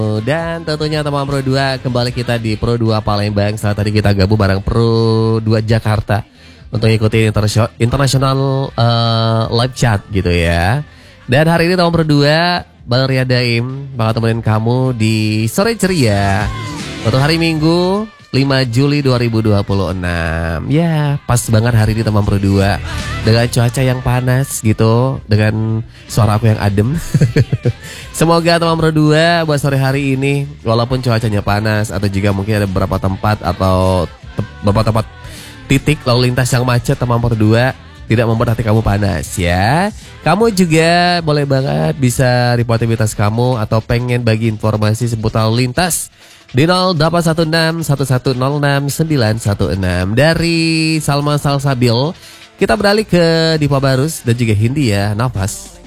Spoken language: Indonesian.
Dan tentunya teman Pro 2, kembali kita di Pro 2 Palembang. Setelah tadi kita gabung bareng Pro 2 Jakarta untuk ikuti internasional live chat gitu ya. Dan hari ini teman Pro 2, Bang Ria Daim bakal temenin kamu di Sore Ceria untuk hari Minggu 5 Juli 2026. Ya, pas banget hari ini teman Pro 2, dengan cuaca yang panas gitu, dengan suara aku yang adem. Semoga teman Pro 2 buat sore hari ini, walaupun cuacanya panas atau juga mungkin ada beberapa tempat atau beberapa tempat titik lalu lintas yang macet, teman Pro 2 tidak membuat hati kamu panas ya. Kamu juga boleh banget bisa report aktivitas kamu atau pengen bagi informasi seputar lalu lintas di 0816 1106 916. Dari Salma Salsabil kita beralih ke Dipa Barus dan juga Hindia Nafas.